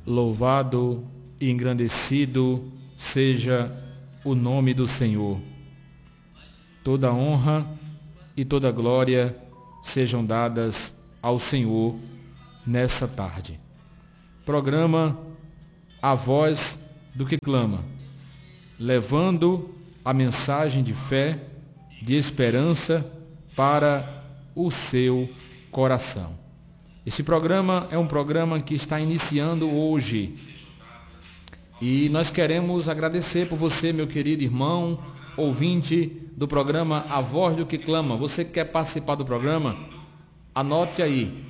Louvado e engrandecido seja o nome do Senhor. Toda honra e toda glória sejam dadas ao Senhor nessa tarde. Programa A Voz do que Clama, levando a mensagem de fé, de esperança para o seu coração. Esse programa é um programa que está iniciando hoje e nós queremos agradecer por você, meu querido irmão, ouvinte do programa A Voz do que Clama. Você que quer participar do programa, anote aí,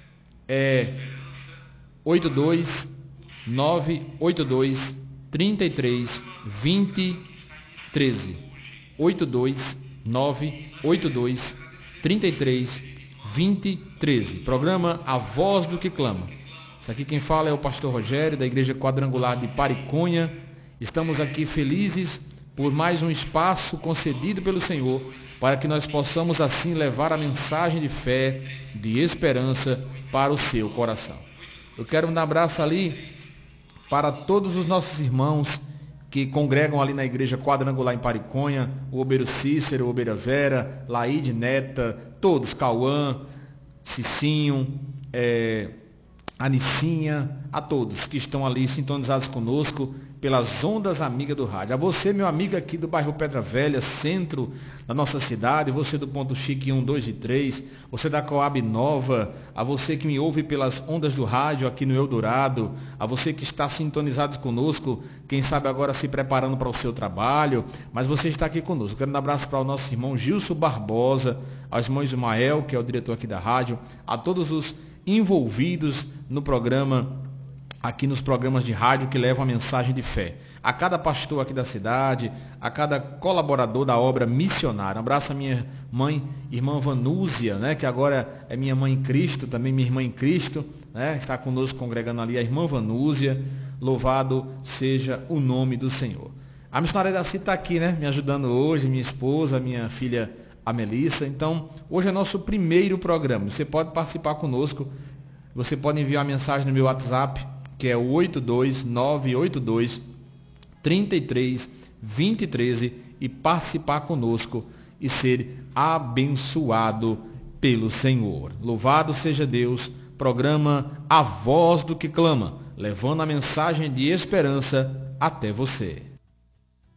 82 982 33 20 13. 82 982 33 20 13. Programa A Voz do que Clama. Isso aqui quem fala é o pastor Rogério, da Igreja Quadrangular de Pariconha. Estamos aqui felizes por mais um espaço concedido pelo Senhor, para que nós possamos assim levar a mensagem de fé, de esperança para o seu coração. Eu quero um abraço ali para todos os nossos irmãos que congregam ali na Igreja Quadrangular em Pariconha, o Obeiro Cícero, o Obeira Vera, Laíde Neta, todos, Cauã, Cicinho, Anicinha, a todos que estão ali sintonizados conosco pelas ondas amigas do rádio. A você, meu amigo aqui do bairro Pedra Velha, centro da nossa cidade, você do Ponto Chique 1, 2 e 3, você da Coab Nova, a você que me ouve pelas ondas do rádio aqui no Eldorado, a você que está sintonizado conosco, quem sabe agora se preparando para o seu trabalho, mas você está aqui conosco. Quero dar um abraço para o nosso irmão Gilson Barbosa, ao irmão Ismael, que é o diretor aqui da rádio, a todos os envolvidos no programa, aqui nos programas de rádio que levam a mensagem de fé. A cada pastor aqui da cidade, a cada colaborador da obra missionária. Um abraço à minha mãe, irmã Vanúzia, né, que agora é minha mãe em Cristo, também minha irmã em Cristo, né, está conosco congregando ali, a irmã Vanúzia. Louvado seja o nome do Senhor. A missionária Daci está aqui, né, me ajudando hoje, minha esposa, minha filha, a Melissa. Então, hoje é nosso primeiro programa. Você pode participar conosco. Você pode enviar uma mensagem no meu WhatsApp, que é o 82982 33 20 13, e participar conosco e ser abençoado pelo Senhor. Louvado seja Deus. Programa A Voz do que Clama, levando a mensagem de esperança até você.